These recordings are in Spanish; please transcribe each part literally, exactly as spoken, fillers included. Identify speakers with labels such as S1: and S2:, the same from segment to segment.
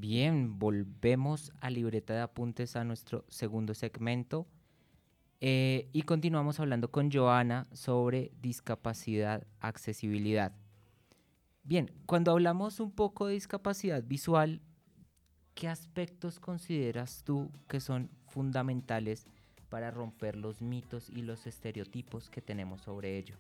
S1: Bien, volvemos a Libreta de Apuntes a nuestro segundo segmento eh, y continuamos hablando con Joana sobre discapacidad, accesibilidad. Bien, cuando hablamos un poco de discapacidad visual, ¿qué aspectos consideras tú que son fundamentales para romper los mitos y los estereotipos que tenemos sobre ello?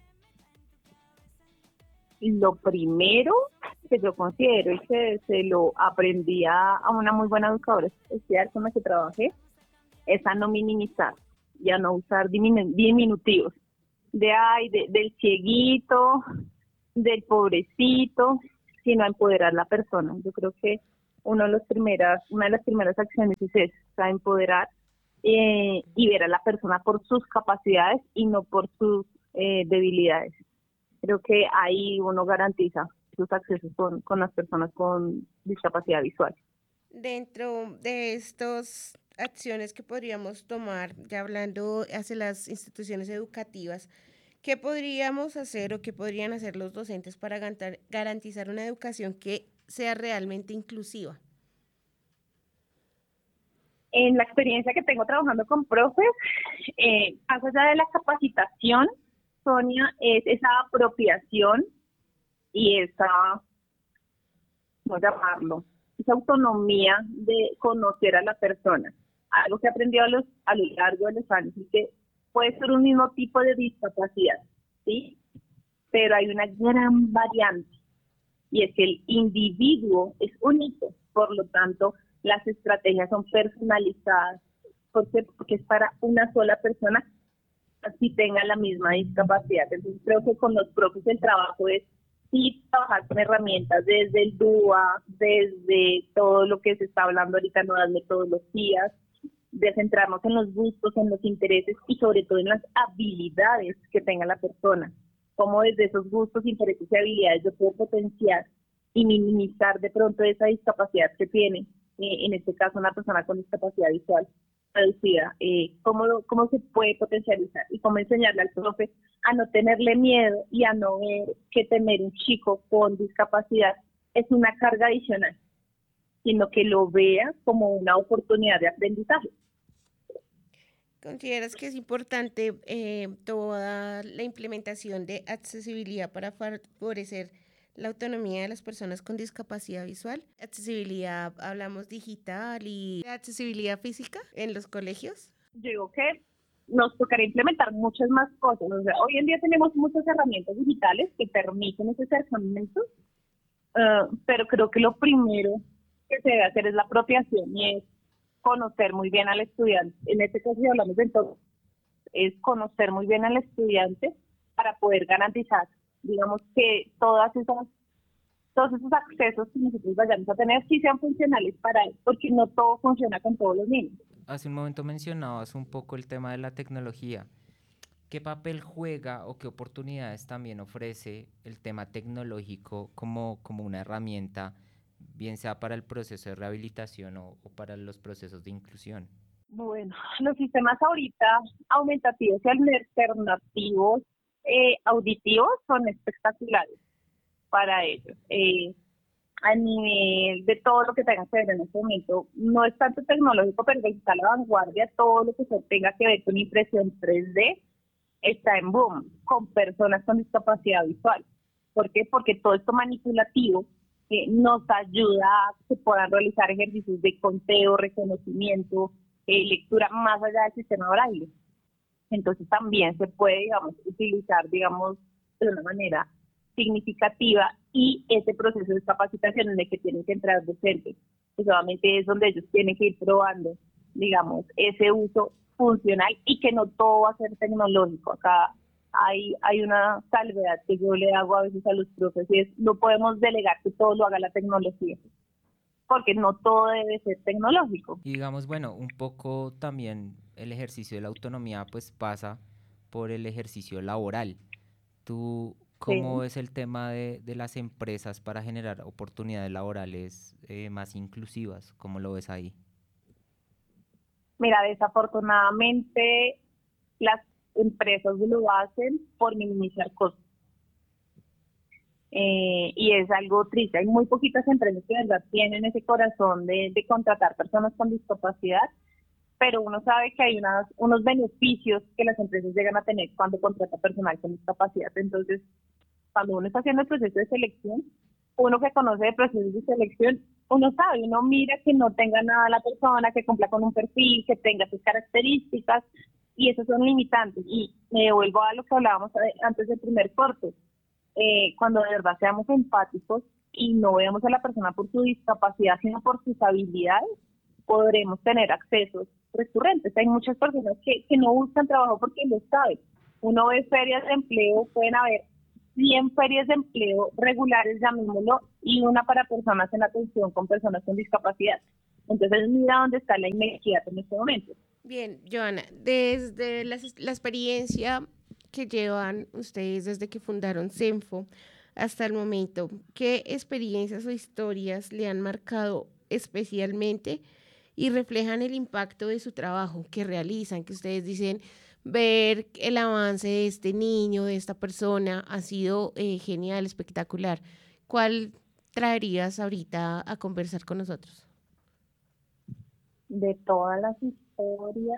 S2: Lo primero que yo considero y que se lo aprendí a, a una muy buena educadora especial con la que trabajé es a no minimizar y a no usar diminu- diminutivos de ay, de, del cieguito, del pobrecito, sino a empoderar a la persona. Yo creo que uno de los primeras, una de las primeras acciones es eso, o sea, empoderar eh, y ver a la persona por sus capacidades y no por sus eh, debilidades. Creo que ahí uno garantiza sus accesos con, con las personas con discapacidad visual.
S3: Dentro de estas acciones que podríamos tomar, ya hablando hacia las instituciones educativas, ¿qué podríamos hacer o qué podrían hacer los docentes para gantar- garantizar una educación que sea realmente inclusiva?
S2: En la experiencia que tengo trabajando con profes, eh, más allá de la capacitación, Sonia, es esa apropiación y esa, ¿cómo llamarlo? Esa autonomía de conocer a la persona. Algo que he aprendido a, los, a lo largo de los años es que puede ser un mismo tipo de discapacidad, ¿sí? Pero hay una gran variante y es que el individuo es único, por lo tanto, las estrategias son personalizadas, porque, porque es para una sola persona, así tenga la misma discapacidad. Entonces, creo que con los profes el trabajo es sí trabajar con herramientas desde el D U A, desde todo lo que se está hablando ahorita en nuevas metodologías, de centrarnos en los gustos, en los intereses y sobre todo en las habilidades que tenga la persona. Cómo desde esos gustos, intereses y habilidades yo puedo potenciar y minimizar de pronto esa discapacidad que tiene, eh, en este caso una persona con discapacidad visual reducida, eh, cómo, lo- cómo se puede potencializar y cómo enseñarle al profe a no tenerle miedo y a no ver que tener un chico con discapacidad es una carga adicional, sino que lo vea como una oportunidad de aprendizaje.
S3: ¿Consideras que es importante eh, toda la implementación de accesibilidad para favorecer la autonomía de las personas con discapacidad visual? Accesibilidad, hablamos digital y accesibilidad física en los colegios.
S2: Yo digo que nos tocará implementar muchas más cosas. O sea, hoy en día tenemos muchas herramientas digitales que permiten ese acercamiento, uh, pero creo que lo primero que se debe hacer es la apropiación y es conocer muy bien al estudiante. En este caso, si hablamos de todo, es conocer muy bien al estudiante para poder garantizar, digamos, que todas esas, todos esos accesos que nosotros vayamos a tener sí sean funcionales para él, porque no todo funciona con todos los niños.
S1: Hace un momento mencionabas un poco el tema de la tecnología. ¿Qué papel juega o qué oportunidades también ofrece el tema tecnológico como, como una herramienta, bien sea para el proceso de rehabilitación o, o para los procesos de inclusión?
S2: Bueno, los sistemas ahorita aumentativos y alternativos eh, auditivos son espectaculares para ellos. Eh, a nivel de todo lo que tenga que ver en este momento, no es tanto tecnológico, pero está a la vanguardia, todo lo que se tenga que ver con impresión tres D está en boom con personas con discapacidad visual. ¿Por qué? Porque todo esto manipulativo eh, nos ayuda a que puedan realizar ejercicios de conteo, reconocimiento, eh, lectura más allá del sistema braille. Entonces también se puede, digamos, utilizar, digamos, de una manera significativa y ese proceso de capacitación en el que tienen que entrar docentes, pues obviamente es donde ellos tienen que ir probando, digamos, ese uso funcional y que no todo va a ser tecnológico. Acá hay, hay una salvedad que yo le hago a veces a los profes y es, no podemos delegar que todo lo haga la tecnología, porque no todo debe ser tecnológico.
S1: Y digamos, bueno, un poco también el ejercicio de la autonomía pues pasa por el ejercicio laboral. ¿Tú cómo
S2: Sí.
S1: ves el tema de, de las empresas para generar oportunidades laborales eh, más inclusivas? ¿Cómo lo ves ahí?
S2: Mira, desafortunadamente las empresas lo hacen por minimizar costos. Eh, y es algo triste. Hay muy poquitas empresas que de verdad tienen ese corazón de, de contratar personas con discapacidad, pero uno sabe que hay unas, unos beneficios que las empresas llegan a tener cuando contrata personal con discapacidad. Entonces, cuando uno está haciendo el proceso de selección, uno que conoce de procesos de selección, uno sabe, uno mira que no tenga nada la persona, que cumpla con un perfil, que tenga sus características, y esos son limitantes. Y me devuelvo a lo que hablábamos antes del primer corte. Eh, cuando de verdad seamos empáticos y no veamos a la persona por su discapacidad, sino por sus habilidades, podremos tener accesos recurrentes. Hay muchas personas que, que no buscan trabajo porque lo saben. Uno ve ferias de empleo, pueden haber cien ferias de empleo regulares, llamémoslo, y una para personas en atención con personas con discapacidad. Entonces, mira dónde está la inequidad en este momento.
S3: Bien, Joana, desde la, la experiencia que llevan ustedes desde que fundaron Cenfo hasta el momento, ¿qué experiencias o historias le han marcado especialmente y reflejan el impacto de su trabajo que realizan, que ustedes dicen, ver el avance de este niño, de esta persona, ha sido eh, genial, espectacular? ¿Cuál traerías ahorita a conversar con nosotros?
S2: De todas las historias,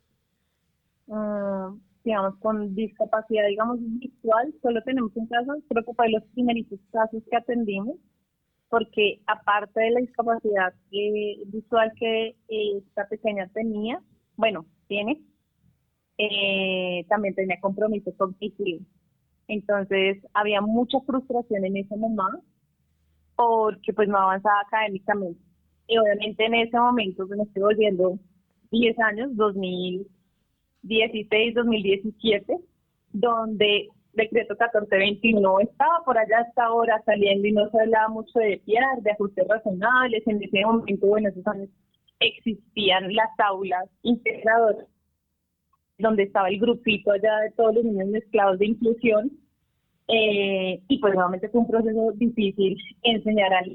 S2: uh, digamos, con discapacidad, digamos, visual, solo tenemos un caso, creo que fue de los primeritos casos que atendimos, porque aparte de la discapacidad eh, visual que eh, esta pequeña tenía, bueno, tiene, eh, también tenía compromiso cognitivo. Entonces, había mucha frustración en esa mamá, porque pues no avanzaba académicamente. Y obviamente en ese momento, pues me estoy volviendo diez años, dos mil dieciséis, dos mil diecisiete, donde decreto catorce veintiuno estaba por allá hasta ahora saliendo y no se hablaba mucho de P I A R, de ajustes razonables. En ese momento, bueno, esos años existían las aulas integradoras, donde estaba el grupito allá de todos los niños mezclados de inclusión, eh, y pues nuevamente fue un proceso difícil enseñar a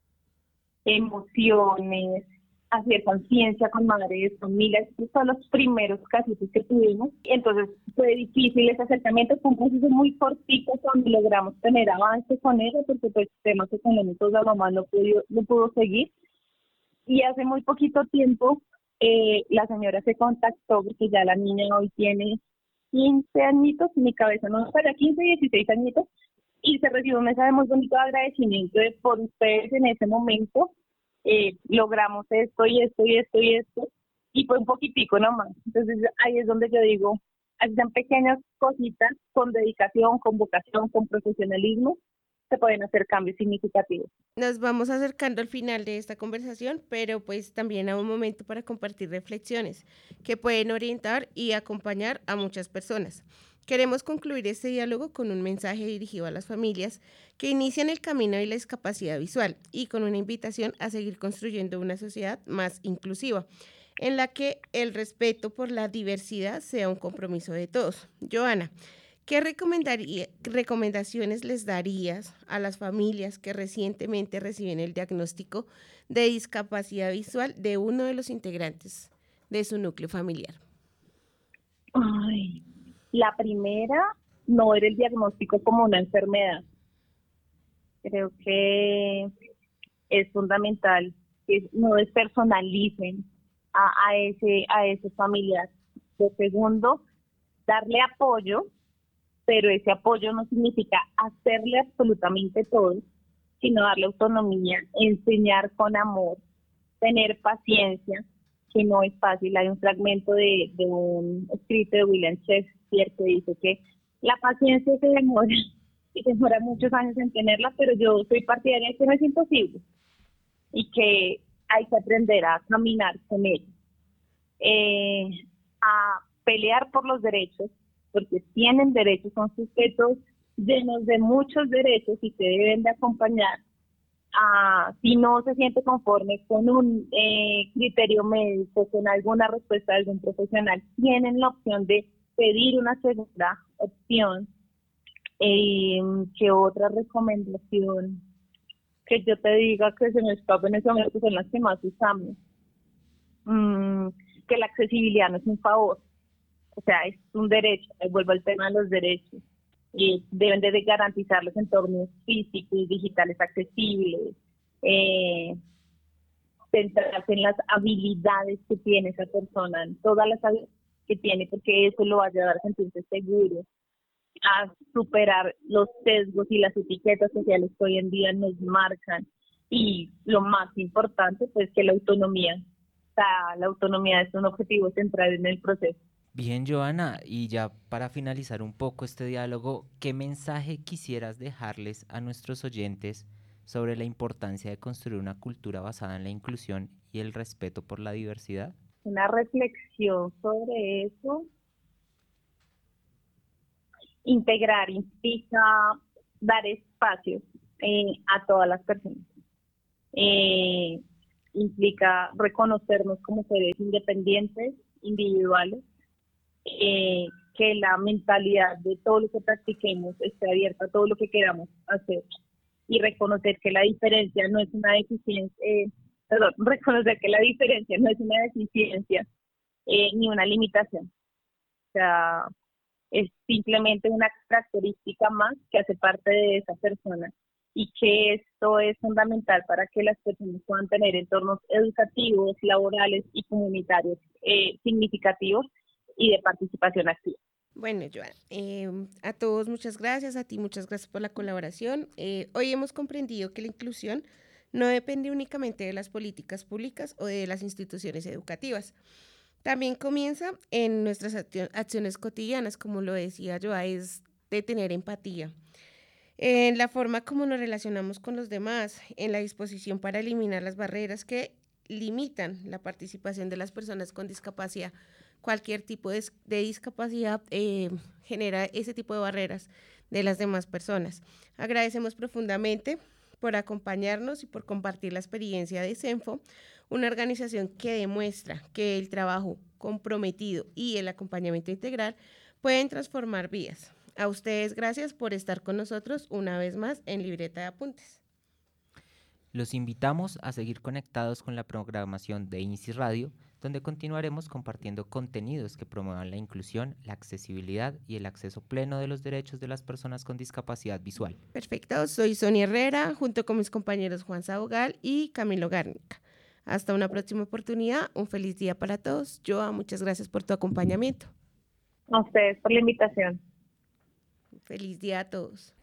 S2: emociones, hacer conciencia con madres, familias. Estos son los primeros casos que tuvimos. Entonces fue difícil ese acercamiento, fue un proceso muy cortito donde logramos tener avance con eso, porque pues temas económicos la mamá no pudo, no pudo seguir. Y hace muy poquito tiempo eh, la señora se contactó, porque ya la niña hoy tiene quince añitos, mi cabeza no para quince, dieciséis añitos, y se recibió un mensaje muy bonito de agradecimiento de por ustedes en ese momento, eh, logramos esto y esto y esto y esto, y fue un poquitico nomás. Entonces ahí es donde yo digo, hacen pequeñas cositas con dedicación, con vocación, con profesionalismo, se pueden hacer cambios significativos.
S3: Nos vamos acercando al final de esta conversación, pero pues también a un momento para compartir reflexiones que pueden orientar y acompañar a muchas personas. Queremos concluir este diálogo con un mensaje dirigido a las familias que inician el camino de la discapacidad visual y con una invitación a seguir construyendo una sociedad más inclusiva, en la que el respeto por la diversidad sea un compromiso de todos. Joana, ¿qué recomendaría, recomendaciones les darías a las familias que recientemente reciben el diagnóstico de discapacidad visual de uno de los integrantes de su núcleo familiar?
S2: Ay, la primera, no ver el diagnóstico como una enfermedad. Creo que es fundamental que no despersonalicen a, a ese a ese familiar. Lo segundo, darle apoyo, pero ese apoyo no significa hacerle absolutamente todo, sino darle autonomía, enseñar con amor, tener paciencia, que no es fácil. Hay un fragmento de, de un escrito de William Shakespeare que dice que la paciencia se demora y se demora muchos años en tenerla, pero yo soy partidaria de que no es imposible y que hay que aprender a caminar con ella, eh, a pelear por los derechos, porque tienen derechos, son sujetos llenos de muchos derechos y que deben de acompañar. Uh, si no se siente conforme con un eh, criterio médico, con alguna respuesta de algún profesional, tienen la opción de pedir una segunda opción. Eh, ¿Qué otra recomendación que yo te diga que se me escapa en ese momento son las que más usamos? Mm, que la accesibilidad no es un favor, o sea, es un derecho. Ahí vuelvo al tema de los derechos. Eh, deben de garantizar los entornos físicos y digitales accesibles, eh, centrarse en las habilidades que tiene esa persona, en todas las habilidades que tiene, porque eso lo va a ayudar a sentirse seguro, a superar los sesgos y las etiquetas sociales que hoy en día nos marcan. Y lo más importante, pues que la autonomía, o sea, la autonomía es un objetivo central en el proceso.
S1: Bien, Joana, y ya para finalizar un poco este diálogo, ¿qué mensaje quisieras dejarles a nuestros oyentes sobre la importancia de construir una cultura basada en la inclusión y el respeto por la diversidad?
S2: Una reflexión sobre eso. Integrar implica dar espacio eh, a todas las personas. Eh, implica reconocernos como seres independientes, individuales, eh, que la mentalidad de todo lo que practiquemos esté abierta a todo lo que queramos hacer y reconocer que la diferencia no es una deficiencia, eh, perdón, reconocer que la diferencia no es una deficiencia eh, ni una limitación. O sea, es simplemente una característica más que hace parte de esa persona y que esto es fundamental para que las personas puedan tener entornos educativos, laborales y comunitarios eh, significativos y de participación activa.
S3: Bueno, Joana, eh, a todos muchas gracias, a ti muchas gracias por la colaboración. Eh, hoy hemos comprendido que la inclusión no depende únicamente de las políticas públicas o de las instituciones educativas. También comienza en nuestras acciones cotidianas, como lo decía Joa, es de tener empatía, en la forma como nos relacionamos con los demás, en la disposición para eliminar las barreras que limitan la participación de las personas con discapacidad. Cualquier tipo de, de discapacidad eh, genera ese tipo de barreras de las demás personas. Agradecemos profundamente por acompañarnos y por compartir la experiencia de Cenfo, una organización que demuestra que el trabajo comprometido y el acompañamiento integral pueden transformar vidas. A ustedes, gracias por estar con nosotros una vez más en Libreta de Apuntes.
S1: Los invitamos a seguir conectados con la programación de INSI Radio, donde continuaremos compartiendo contenidos que promuevan la inclusión, la accesibilidad y el acceso pleno de los derechos de las personas con discapacidad visual.
S3: Perfecto, soy Sonia Herrera, junto con mis compañeros Juan Sabogal y Camilo Gárnica. Hasta una próxima oportunidad, un feliz día para todos. Joa, muchas gracias por tu acompañamiento.
S2: A ustedes por la invitación.
S3: Feliz día a todos.